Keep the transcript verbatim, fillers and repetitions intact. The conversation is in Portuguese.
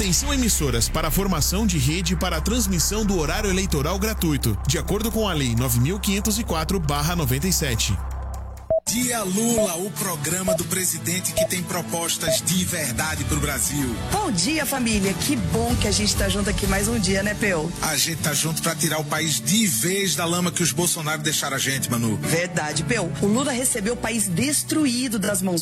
Atenção emissoras para a formação de rede para a transmissão do horário eleitoral gratuito, de acordo com a Lei nove mil quinhentos e quatro barra noventa e sete. Dia Lula, o programa do presidente que tem propostas de verdade pro Brasil. Bom dia, família. Que bom que a gente tá junto aqui mais um dia, né, Peu? A gente tá junto pra tirar o país de vez da lama que os Bolsonaro deixaram a gente, Manu. Verdade, Peu. O Lula recebeu o país destruído das mãos